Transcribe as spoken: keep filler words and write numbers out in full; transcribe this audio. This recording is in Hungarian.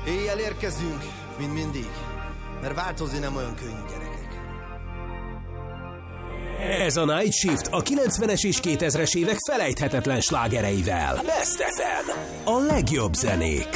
Éjjel érkezünk, mint mindig, mert változni nem olyan könnyű, gyerekek. Ez a Night Shift a kilencvenes és kétezres évek felejthetetlen slágereivel. Best ef em. A legjobb zenék.